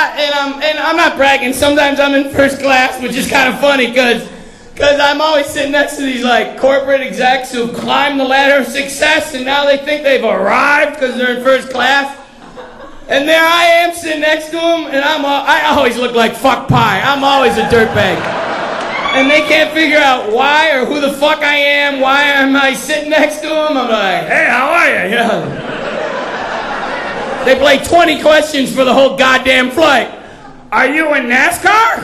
and I'm not bragging. Sometimes I'm in first class, which is kind of funny because I'm always sitting next to these like corporate execs who climb the ladder of success, and now they think they've arrived because they're in first class. And there I am sitting next to them, and I always look like fuck pie. I'm always a dirtbag. And they can't figure out why or who the fuck I am. Why am I sitting next to them? I'm like, hey, how are you? Yeah. They play 20 questions for the whole goddamn flight. Are you in NASCAR?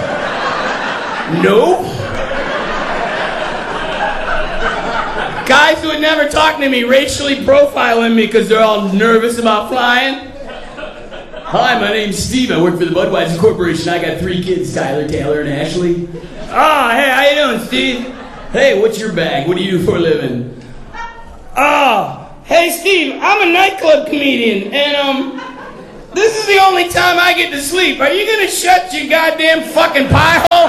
No. Guys who would never talk to me racially profiling me because they're all nervous about flying. Hi, my name's Steve. I work for the Budweiser Corporation. I got 3 kids, Tyler, Taylor, and Ashley. Oh, hey, how you doing, Steve? Hey, what's your bag? What do you do for a living? Oh, hey, Steve, I'm a nightclub comedian, and, this is the only time I get to sleep. Are you gonna shut your goddamn fucking pie hole?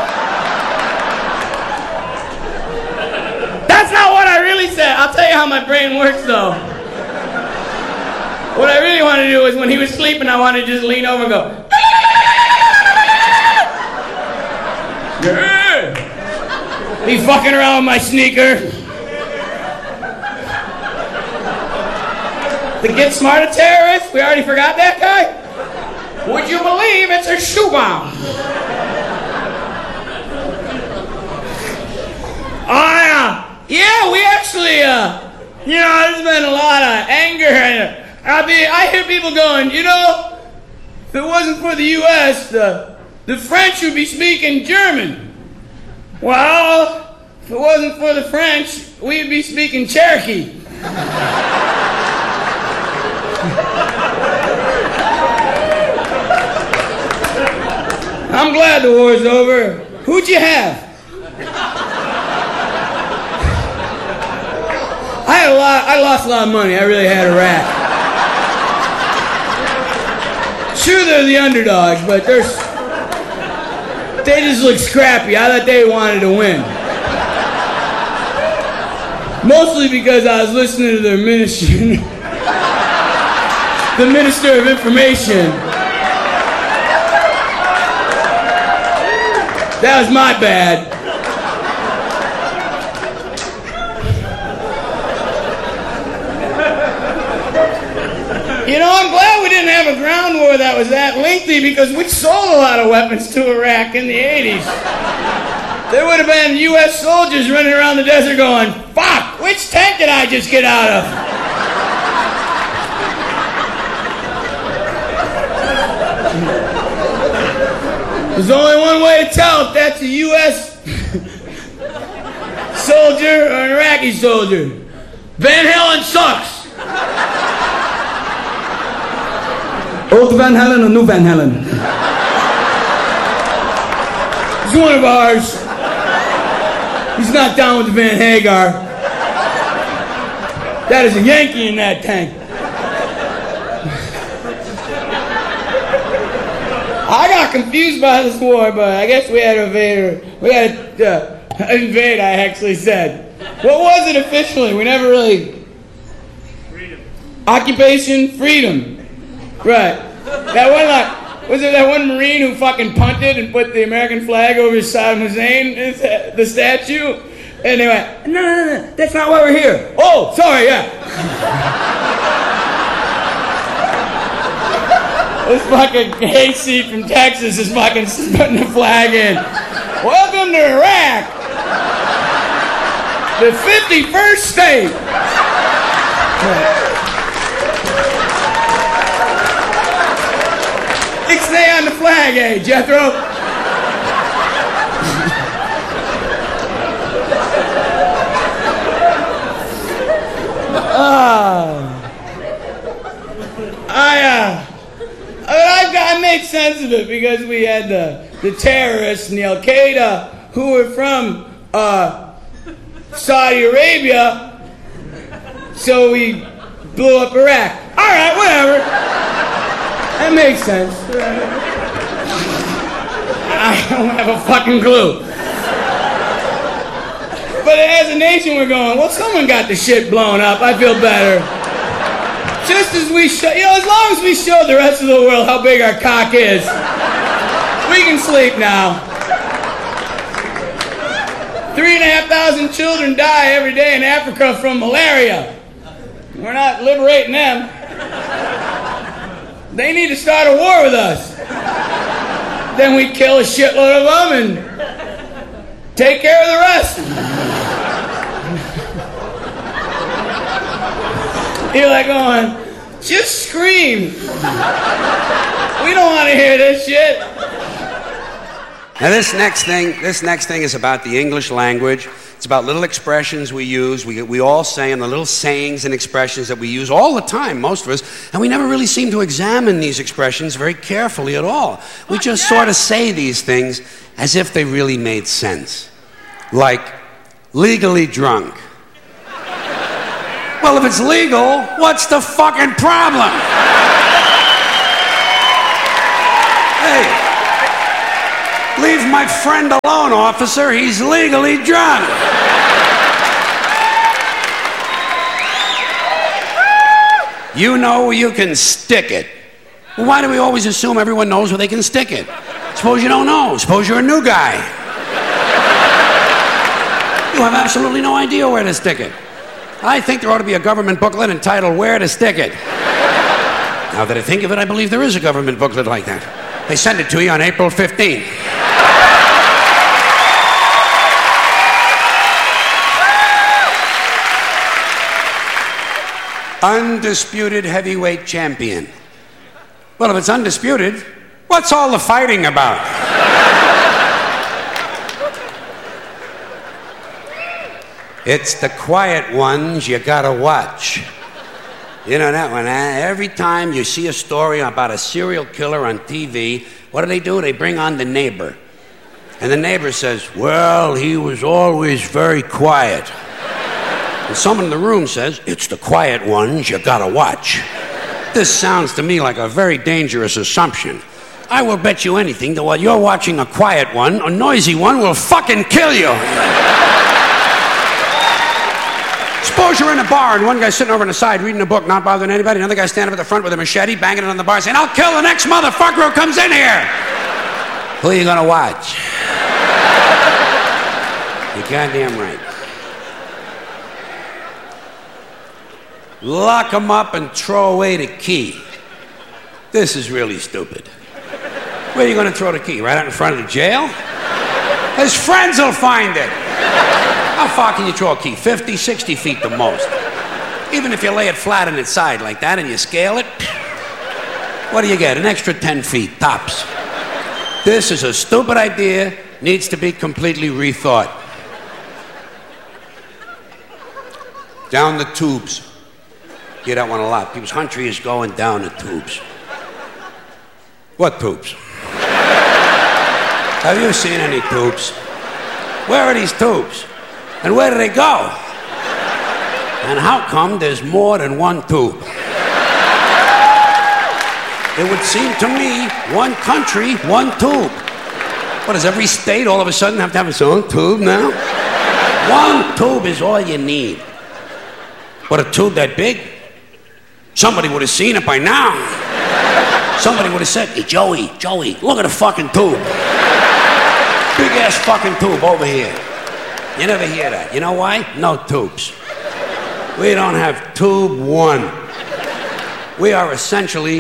That's not what I really said. I'll tell you how my brain works, though. What I really want to do is when he was sleeping, I want to just lean over and go, yeah. He fucking around with my sneaker. The Get Smarter terrorist, we already forgot that guy? Would you believe it's a shoe bomb? Yeah, we actually, there's been a lot of anger. I hear people going, if it wasn't for the U.S., the French would be speaking German. Well, if it wasn't for the French, we'd be speaking Cherokee. I'm glad the war's over. Who'd you have? I lost a lot of money. I really had a rat. Sure, they're the underdogs, but they just look scrappy. I thought they wanted to win. Mostly because I was listening to their ministry. The Minister of Information. That was my bad. I'm glad we didn't have a ground war that was that lengthy because we sold a lot of weapons to Iraq in the 80s. There would have been U.S. soldiers running around the desert going, fuck, which tank did I just get out of? There's only one way to tell if that's a U.S. soldier or an Iraqi soldier. Van Halen sucks. Old Van Halen or new Van Halen? He's one of ours. He's not down with the Van Hagar. That is a Yankee in that tank. I got confused by this war, but I guess we had to invade. We had to invade, I actually said. What was it officially? We never really... Freedom. Occupation? Freedom. Right. Was it that one Marine who fucking punted and put the American flag over Saddam Hussein, the statue? And they went, no, that's not why we're here. Oh, sorry, yeah. This fucking hayseed from Texas is fucking putting the flag in. Welcome to Iraq. The 51st state. Ixnay on the flag, eh, Jethro? I made sense of it because we had the terrorists and the Al-Qaeda who were from Saudi Arabia, so we blew up Iraq. All right, whatever. That makes sense. I don't have a fucking clue. But as a nation, we're going, well, someone got the shit blown up. I feel better. Just as we show, as long as we show the rest of the world how big our cock is, we can sleep now. 3,500 children die every day in Africa from malaria. We're not liberating them. They need to start a war with us. Then we kill a shitload of them and take care of the rest. You're like going, just scream. We don't want to hear this shit. Now this next thing is about the English language. It's about little expressions we use. We all say them, the little sayings and expressions that we use all the time, most of us, and we never really seem to examine these expressions very carefully at all. We just sort of say these things as if they really made sense. Like, legally drunk. Well, if it's legal, what's the fucking problem? Hey, leave my friend alone, officer. He's legally drunk. You know you can stick it. Well, why do we always assume everyone knows where they can stick it? Suppose you don't know. Suppose you're a new guy. You have absolutely no idea where to stick it. I think there ought to be a government booklet entitled Where to Stick It. Now that I think of it, I believe there is a government booklet like that. They send it to you on April 15th. Undisputed heavyweight champion. Well, if it's undisputed, what's all the fighting about? It's the quiet ones you gotta watch. You know that one, huh? Every time you see a story about a serial killer on TV, what do? They bring on the neighbor. And the neighbor says, well, he was always very quiet. And someone in the room says, it's the quiet ones you gotta watch. This sounds to me like a very dangerous assumption. I will bet you anything that while you're watching a quiet one, a noisy one will fucking kill you. Suppose you're in a bar and one guy's sitting over on the side reading a book, not bothering anybody. Another guy standing up at the front with a machete, banging it on the bar, saying, I'll kill the next motherfucker who comes in here. Who are you gonna watch? You're goddamn right. Lock him up and throw away the key. This is really stupid. Where are you gonna throw the key? Right out in front of the jail? His friends will find it. How far can you throw a key? 50, 60 feet the most. Even if you lay it flat on its side like that and you scale it, what do you get? An extra 10 feet, tops. This is a stupid idea, needs to be completely rethought. Down the tubes. Hear that one a lot. People's country is going down the tubes. What tubes? Have you seen any tubes? Where are these tubes? And where do they go? And how come there's more than one tube? It would seem to me, one country, one tube. What, does every state all of a sudden have to have its own tube now? One tube is all you need. What, a tube that big? Somebody would have seen it by now. Somebody would have said, hey, Joey, look at the fucking tube. Big ass fucking tube over here. You never hear that. You know why? No tubes. We don't have tube one. We are essentially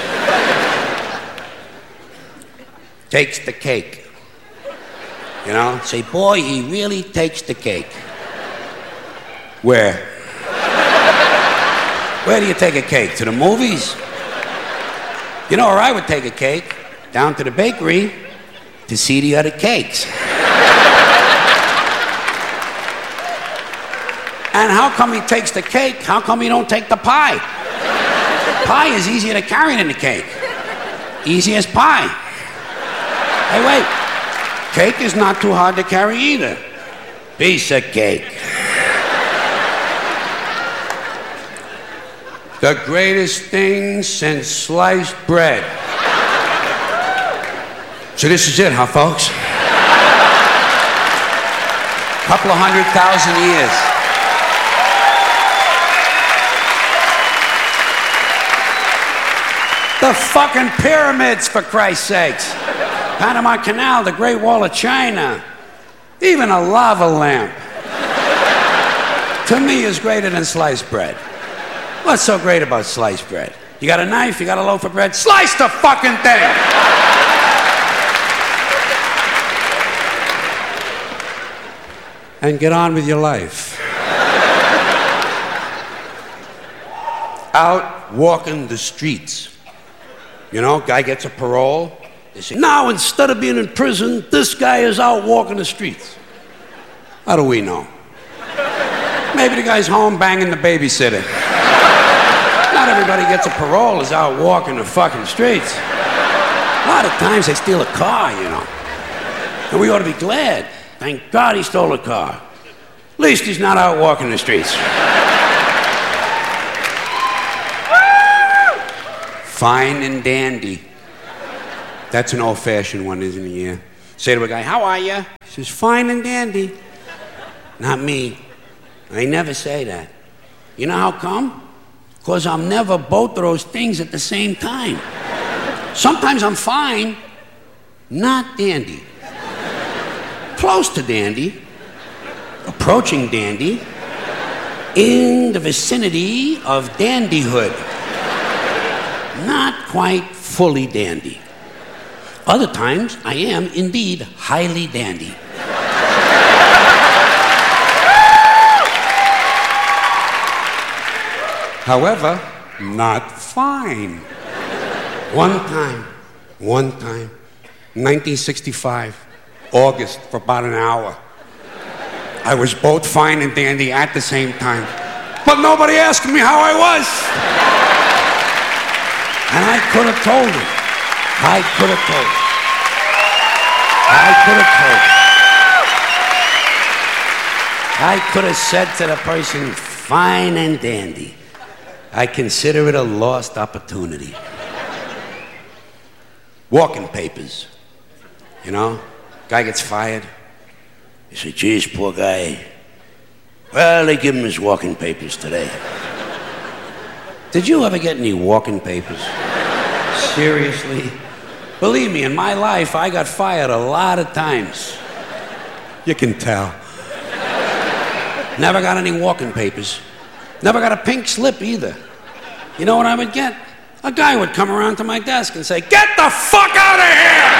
takes the cake. You know, say, boy, he really takes the cake. Where? Where do you take a cake? To the movies? You know where I would take a cake? Down to the bakery to see the other cakes. And how come he takes the cake? How come he don't take the pie? Pie is easier to carry than the cake. Easy as pie. Hey, wait. Cake is not too hard to carry either. Piece of cake. The greatest thing since sliced bread. So this is it, huh, folks? Couple of 100,000 years. The fucking pyramids, for Christ's sakes. Panama Canal, the Great Wall of China. Even a lava lamp. To me, is greater than sliced bread. What's so great about sliced bread? You got a knife, you got a loaf of bread, slice the fucking thing! And get on with your life. Out walking the streets. You know, guy gets a parole. They say, now instead of being in prison, this guy is out walking the streets. How do we know? Maybe the guy's home banging the babysitter. Not everybody gets a parole is out walking the fucking streets. A lot of times they steal a car, you know. And we ought to be glad. Thank God he stole a car. At least he's not out walking the streets. Fine and dandy. That's an old-fashioned one, isn't it? Yeah. Say to a guy, how are you? He says, fine and dandy. Not me. I never say that. You know how come? Because I'm never both of those things at the same time. Sometimes I'm fine, not dandy. Close to dandy, approaching dandy, in the vicinity of dandyhood. Not quite fully dandy. Other times, I am indeed highly dandy. However, not fine. One time, 1965, August, for about an hour. I was both fine and dandy at the same time. But nobody asked me how I was. And I could have told him. I could have told him. I could have said to the person, fine and dandy. I consider it a lost opportunity. Walking papers. You know, guy gets fired. You say, geez, poor guy. Well, they give him his walking papers today. Did you ever get any walking papers? Seriously? Believe me, in my life, I got fired a lot of times. You can tell. Never got any walking papers. Never got a pink slip either. You know what I would get? A guy would come around to my desk and say, get the fuck out of here!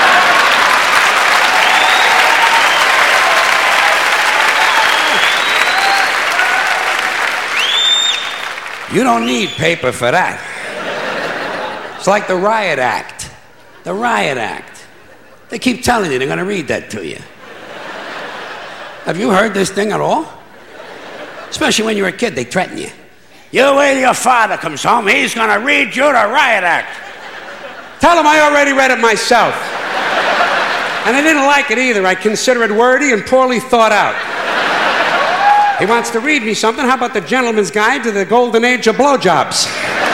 You don't need paper for that. It's like the Riot Act. The Riot Act. They keep telling you they're going to read that to you. Have you heard this thing at all? Especially when you're a kid, they threaten you. You wait till your father comes home, he's going to read you the Riot Act. Tell him I already read it myself. And I didn't like it either. I consider it wordy and poorly thought out. He wants to read me something. How about the Gentleman's Guide to the Golden Age of Blowjobs?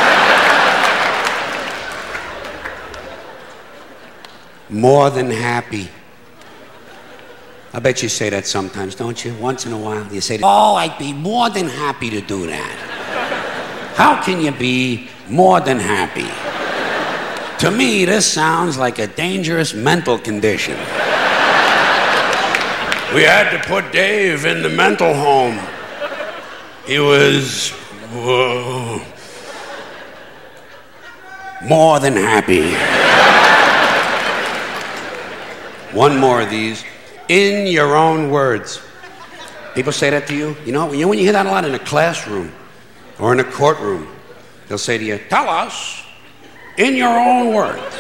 More than happy. I bet you say that sometimes, don't you? Once in a while, you say, oh, I'd be more than happy to do that. How can you be more than happy? To me, this sounds like a dangerous mental condition. We had to put Dave in the mental home. He was more than happy. One more of these. In your own words. People say that to you. You know, when you hear that a lot in a classroom or in a courtroom, they'll say to you, tell us in your own words.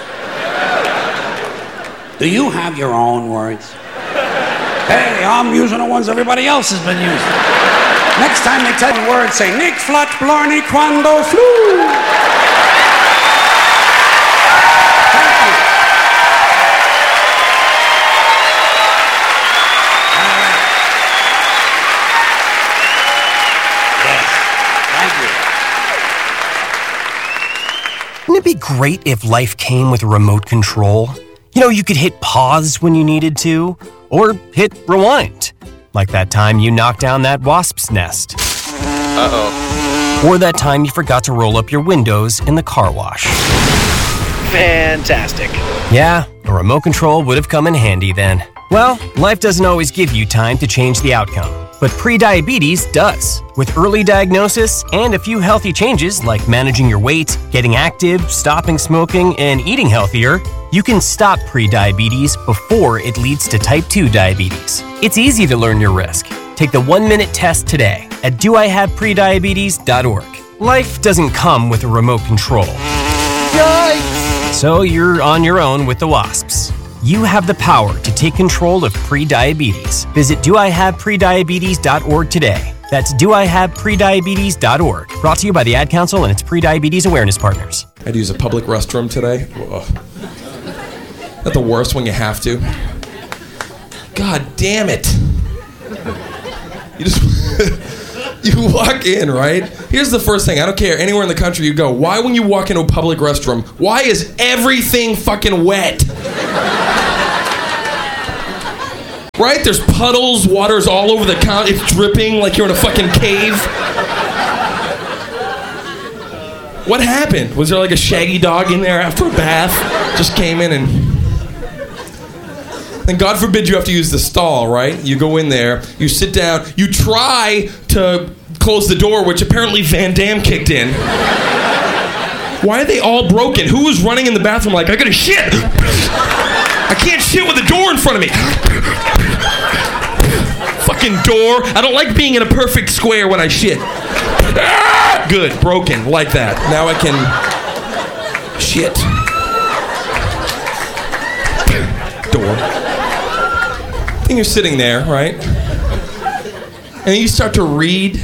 Do you have your own words? Hey, I'm using the ones everybody else has been using. Next time they tell you words, say, Nick flat blarney quando flu. Thank you. Wouldn't it be great if life came with a remote control? You know, you could hit pause when you needed to, or hit rewind. Like that time you knocked down that wasp's nest. Uh-oh. Or that time you forgot to roll up your windows in the car wash. Fantastic. Yeah, a remote control would have come in handy then. Well, life doesn't always give you time to change the outcome, but prediabetes does. With early diagnosis and a few healthy changes like managing your weight, getting active, stopping smoking, and eating healthier, you can stop prediabetes before it leads to type 2 diabetes. It's easy to learn your risk. Take the 1-minute test today at doihaveprediabetes.org. Life doesn't come with a remote control. Yikes! So you're on your own with the wasps. You have the power to take control of prediabetes. Visit doihaveprediabetes.org today. That's doihaveprediabetes.org. Brought to you by the Ad Council and its Prediabetes Awareness Partners. I had to use a public restroom today. Ugh. Not the worst when you have to. God damn it. You just... You walk in, right? Here's the first thing. I don't care. Anywhere in the country you go. Why when you walk into a public restroom, why is everything fucking wet? Right? There's puddles, water's all over the counter. It's dripping like you're in a fucking cave. What happened? Was there like a shaggy dog in there after a bath? Just came in and... Then God forbid you have to use the stall, right? You go in there, you sit down, you try to close the door, which apparently Van Damme kicked in. Why are they all broken? Who was running in the bathroom like, I gotta shit? I can't shit with the door in front of me. Fucking door. I don't like being in a perfect square when I shit. Good, broken, like that. Now I can shit. Door. And you're sitting there, right? And then you start to read.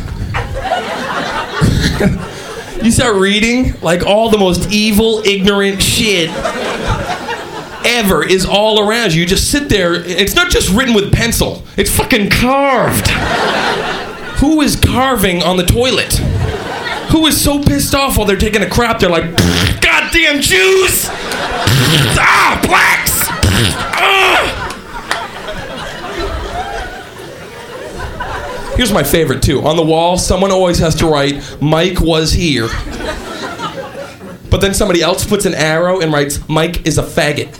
You start reading, like all the most evil, ignorant shit ever is all around you. You just sit there. It's not just written with pencil. It's fucking carved. Who is carving on the toilet? Who is so pissed off while they're taking a crap, they're like, goddamn Jews! Ah, blacks! Ah! Here's my favorite, too. On the wall, someone always has to write, Mike was here. But then somebody else puts an arrow and writes, Mike is a faggot.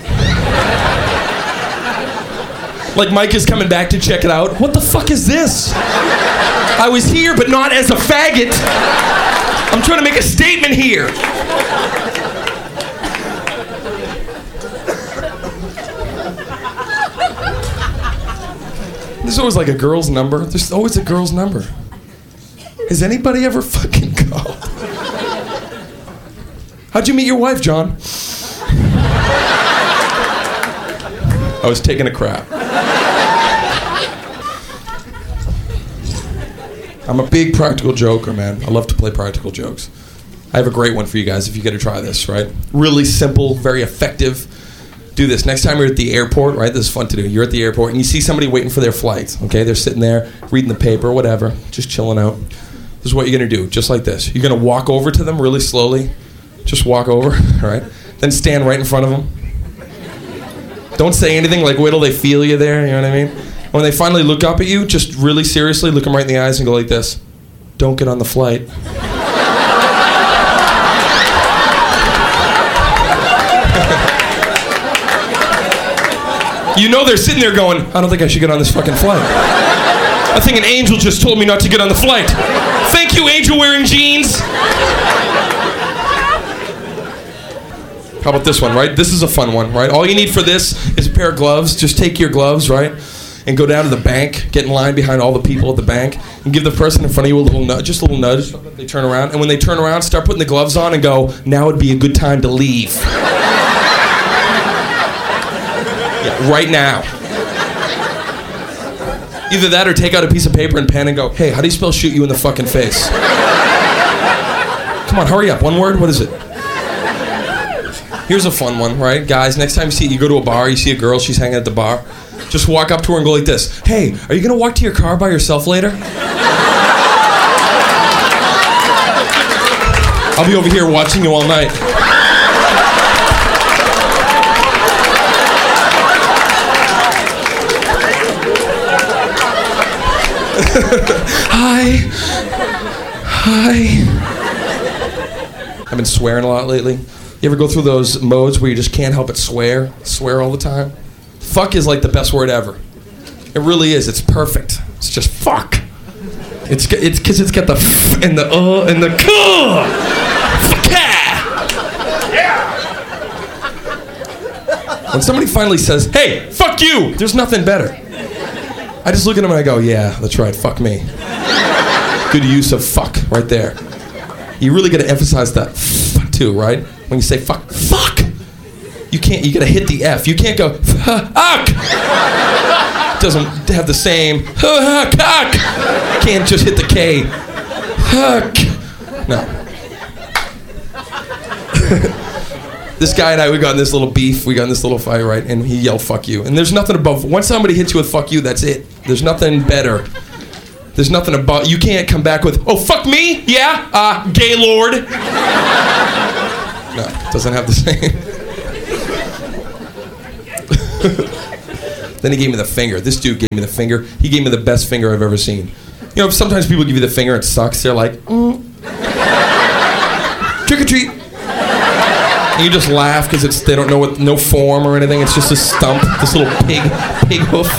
Like Mike is coming back to check it out. What the fuck is this? I was here, but not as a faggot. I'm trying to make a statement here. There's always like a girl's number. There's always a girl's number. Has anybody ever fucking called? How'd you meet your wife, John? I was taking a crap. I'm a big practical joker, man. I love to play practical jokes. I have a great one for you guys if you get to try this, right? Really simple, very effective. Do this. Next time you're at the airport, right? This is fun to do. You're at the airport and you see somebody waiting for their flight, okay? They're sitting there reading the paper, whatever, just chilling out. This is what you're going to do, just like this. You're going to walk over to them really slowly. Just walk over, all right? Then stand right in front of them. Don't say anything, like wait till they feel you there, you know what I mean? When they finally look up at you, just really seriously look them right in the eyes and go like this. Don't get on the flight. You know they're sitting there going, I don't think I should get on this fucking flight. I think an angel just told me not to get on the flight. Thank you, angel wearing jeans. How about this one, right? This is a fun one, right? All you need for this is a pair of gloves. Just take your gloves, right? And go down to the bank, get in line behind all the people at the bank, and give the person in front of you a little nudge, just a little nudge. They turn around, and when they turn around, start putting the gloves on and go, now would be a good time to leave. Yeah, right now. Either that or take out a piece of paper and pen and go, hey, how do you spell shoot you in the fucking face? Come on, hurry up. One word, what is it? Here's a fun one, right? Guys, next time you go to a bar, you see a girl, she's hanging at the bar. Just walk up to her and go like this. Hey, are you going to walk to your car by yourself later? I'll be over here watching you all night. Hi. I've been swearing a lot lately. You ever go through those modes where you just can't help but swear all the time? Fuck is like the best word ever. It really is. It's perfect. It's just fuck. It's because it's got the f and the and the k. Fuck yeah. When somebody finally says, "Hey, fuck you," there's nothing better. I just look at them and I go, "Yeah, that's right. Fuck me." Good use of fuck right there. You really got to emphasize that f too, right? When you say fuck, fuck. You gotta hit the F. You can't go, fuck. It doesn't have the same, cock. Can't just hit the K. Fuck. No. This guy and I, we got in this little beef, we got in this little fight, right? And he yelled, fuck you. And there's nothing above, once somebody hits you with fuck you, that's it. There's nothing better. There's nothing about, you can't come back with, oh, fuck me? Yeah? Gaylord. No, it doesn't have the same. Then he gave me the finger. This dude gave me the finger. He gave me the best finger I've ever seen. You know, sometimes people give you the finger and it sucks. They're like, trick or treat. And you just laugh because they don't know what, no form or anything. It's just a stump, this little pig hoof.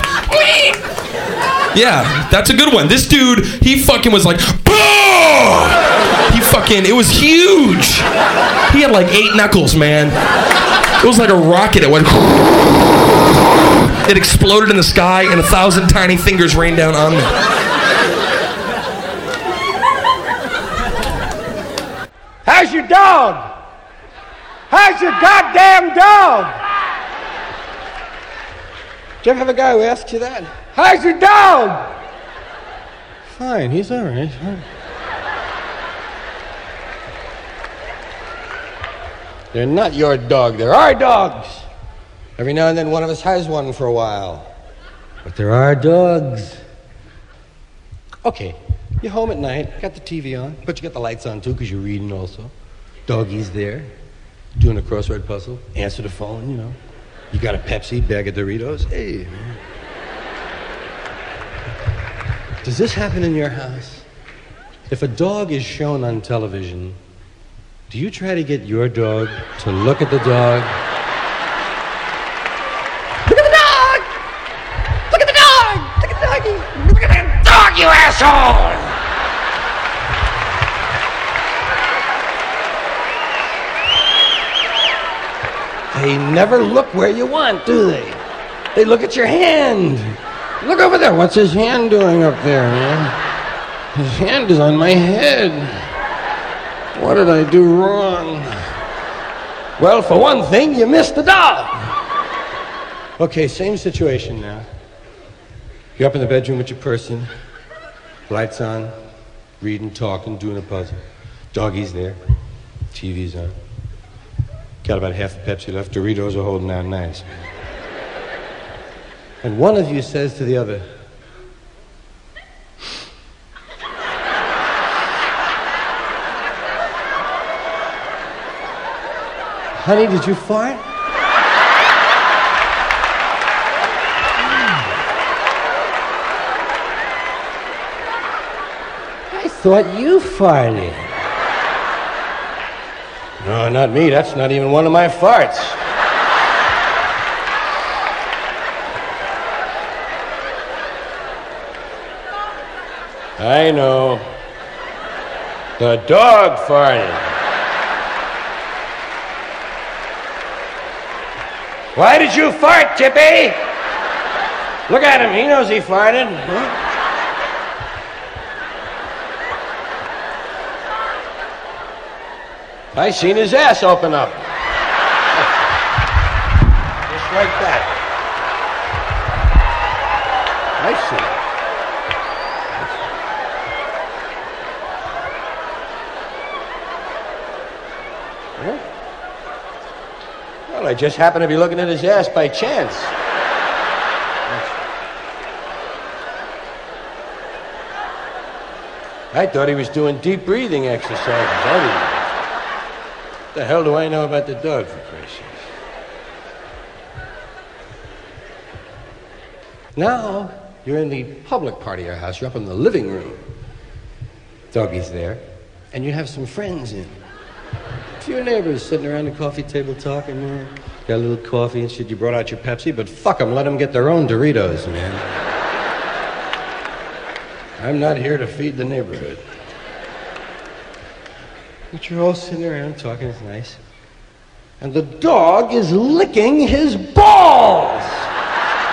Yeah, that's a good one. This dude, he fucking was like, boom! It was huge. He had like 8 knuckles, man. It was like a rocket. It went. It exploded in the sky, and 1,000 tiny fingers rained down on me. How's your dog? How's your goddamn dog? Did you ever have a guy who asks you that? How's your dog? Fine, he's all right. They're not your dog, they're our dogs. Every now and then one of us has one for a while. But there are dogs. Okay, you're home at night, got the TV on, but you got the lights on too because you're reading also. Doggy's there, doing a crossword puzzle, answer the phone, you know. You got a Pepsi, bag of Doritos, hey. Does this happen in your house? If a dog is shown on television, do you try to get your dog to look at the dog? Look at the dog! Look at the dog! Look at the doggy! Look at that dog, you asshole! They never look where you want, do they? They look at your hand. Look over there. What's his hand doing up there, man? His hand is on my head. What did I do wrong? Well, for one thing, you missed the dog. Okay, same situation now. You're up in the bedroom with your person, lights on, reading, talking, doing a puzzle. Doggy's there, TV's on. Got about half a Pepsi left. Doritos are holding out nice. And one of you says to the other, honey, did you fart? I thought you farted. No, not me. That's not even one of my farts. I know. The dog farted. Why did you fart, Chippy? Look at him. He knows he farted. Huh? I seen his ass open up. Just like that. I see. Huh? Well, I just happened to be looking at his ass by chance. I thought he was doing deep breathing exercises. What the hell do I know about the dog, for Christ's sake? Now, you're in the public part of your house. You're up in the living room. Doggy's there. And you have some friends in. A few neighbors sitting around the coffee table talking, man. Got a little coffee and shit. You brought out your Pepsi, but fuck them. Let them get their own Doritos, man. I'm not here to feed the neighborhood. But you're all sitting around talking. It's nice. And the dog is licking his balls.